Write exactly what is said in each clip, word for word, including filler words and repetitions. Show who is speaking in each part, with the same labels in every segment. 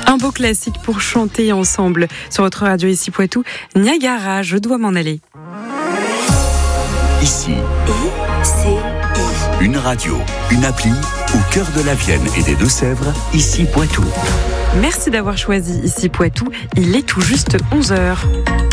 Speaker 1: Un beau classique pour chanter ensemble sur votre radio ici Poitou. Niagara, je dois m'en aller.
Speaker 2: Ici,
Speaker 3: I C I.
Speaker 2: Une radio, une appli au cœur de la Vienne et des Deux-Sèvres, ici Poitou.
Speaker 1: Merci d'avoir choisi ici Poitou. Il est tout juste onze heures.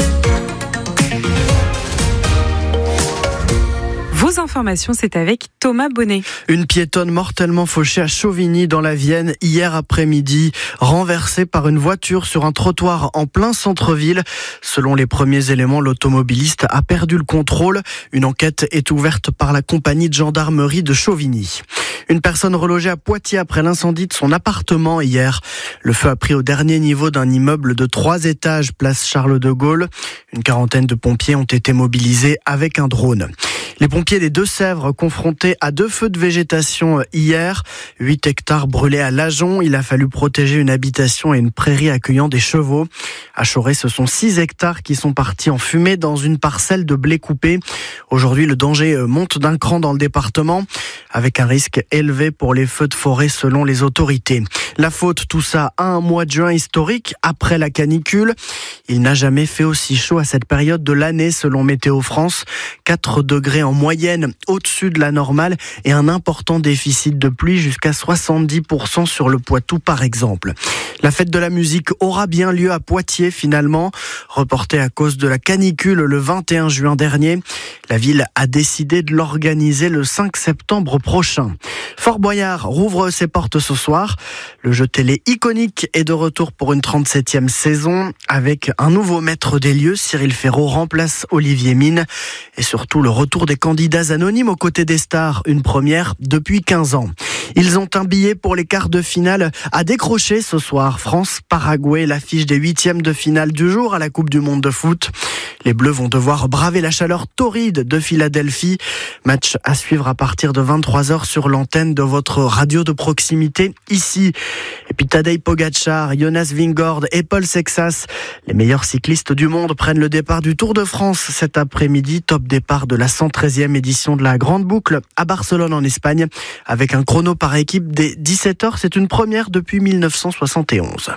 Speaker 1: Vos informations, c'est avec Thomas Bonnet.
Speaker 4: Une piétonne mortellement fauchée à Chauvigny dans la Vienne hier après-midi, renversée par une voiture sur un trottoir en plein centre-ville. Selon les premiers éléments, l'automobiliste a perdu le contrôle. Une enquête est ouverte par la compagnie de gendarmerie de Chauvigny. Une personne relogée à Poitiers après l'incendie de son appartement hier. Le feu a pris au dernier niveau d'un immeuble de trois étages, place Charles de Gaulle. Une quarantaine de pompiers ont été mobilisés avec un drone. Les pompiers des Deux-Sèvres confrontés à deux feux de végétation hier. huit hectares brûlés à Lajon. Il a fallu protéger une habitation et une prairie accueillant des chevaux. À Choré, ce sont six hectares qui sont partis en fumée dans une parcelle de blé coupé. Aujourd'hui, le danger monte d'un cran dans le département, avec un risque élevé pour les feux de forêt selon les autorités. La faute, tout ça, à un mois de juin historique, après la canicule. Il n'a jamais fait aussi chaud à cette période de l'année selon Météo France. quatre degrés en moyenne au-dessus de la normale et un important déficit de pluie jusqu'à soixante-dix pour cent sur le Poitou par exemple. La fête de la musique aura bien lieu à Poitiers finalement, reportée à cause de la canicule le vingt et un juin dernier. La ville a décidé de l'organiser le cinq septembre prochain. Fort Boyard rouvre ses portes ce soir. Le jeu télé iconique est de retour pour une trente-septième saison avec un nouveau maître des lieux. Cyril Ferraud remplace Olivier Mine et surtout le retour des candidats anonymes aux côtés des stars, une première depuis quinze ans. Ils ont un billet pour les quarts de finale à décrocher ce soir. France-Paraguay, l'affiche des huitièmes de finale du jour à la Coupe du Monde de foot. Les Bleus vont devoir braver la chaleur torride de Philadelphie. Match à suivre à partir de vingt-trois heures sur l'antenne de votre radio de proximité ici. Et puis Tadej Pogačar, Jonas Vingegaard et Paul Sexas, les meilleurs cyclistes du monde, prennent le départ du Tour de France cet après-midi. Top départ de la cent treizième édition de la Grande Boucle à Barcelone en Espagne avec un chrono par équipe dès dix-sept heures. C'est une première depuis mille neuf cent soixante et onze.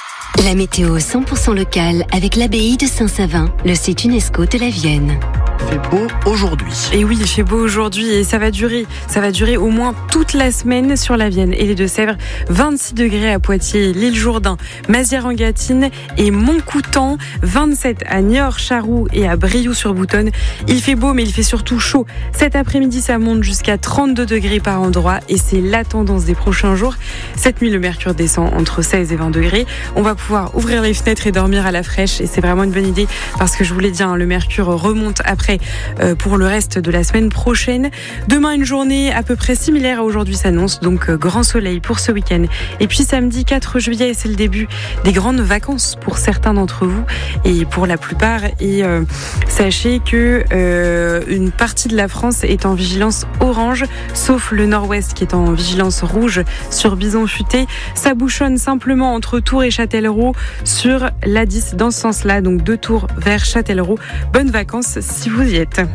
Speaker 3: La météo cent pour cent locale avec l'abbaye de Saint-Savin, le site UNESCO de la Vienne.
Speaker 4: Il fait beau aujourd'hui.
Speaker 1: Et oui, il fait beau aujourd'hui et ça va durer. Ça va durer au moins toute la semaine sur la Vienne et les Deux-Sèvres. vingt-six degrés à Poitiers, l'île Jourdain, Mazières-en-Gâtine et Montcoutan. vingt-sept à Niort, Charroux et à Brioux-sur-Boutonne. Il fait beau mais il fait surtout chaud. Cet après-midi, ça monte jusqu'à trente-deux degrés par endroit et c'est la tendance des prochains jours. Cette nuit, le mercure descend entre seize et vingt degrés. On va pouvoir ouvrir les fenêtres et dormir à la fraîche et c'est vraiment une bonne idée parce que je vous l'ai dit, hein, le mercure remonte après euh, pour le reste de la semaine prochaine. Demain, une journée à peu près similaire à aujourd'hui s'annonce, donc euh, grand soleil pour ce week-end. Et puis samedi quatre juillet, c'est le début des grandes vacances pour certains d'entre vous et pour la plupart. Et euh, sachez que euh, une partie de la France est en vigilance orange, sauf le nord-ouest qui est en vigilance rouge sur Bison Futé. Ça bouchonne simplement entre Tours et Châtellerault sur l'A dix dans ce sens-là, donc de Tours vers Châtellerault. Bonnes vacances si vous y êtes.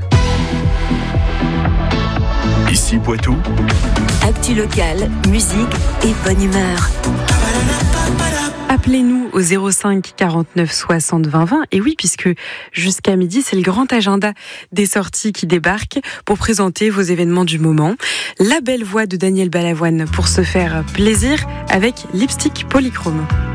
Speaker 2: Ici Poitou.
Speaker 3: Actu locale, musique et bonne humeur.
Speaker 1: Appelez-nous au zéro cinq quarante-neuf soixante vingt vingt. Et oui, puisque jusqu'à midi, c'est le grand agenda des sorties qui débarquent pour présenter vos événements du moment. La belle voix de Daniel Balavoine pour se faire plaisir avec Lipstick Polychrome.